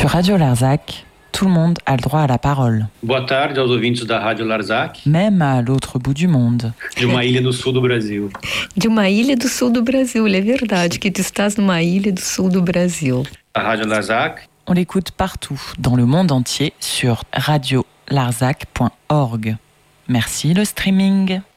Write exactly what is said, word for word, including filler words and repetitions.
Sur Radio Larzac, tout le monde a le droit à la parole. Boa tarde aos ouvintes da Rádio Larzac. Même à l'autre bout du monde. De uma ilha do sul do Brasil. De uma ilha do sul do Brasil, é verdade que tu estás numa ilha do sul do Brasil. A Rádio Larzac. On l'écoute partout, dans le monde entier, sur radio larzac point org. Merci le streaming.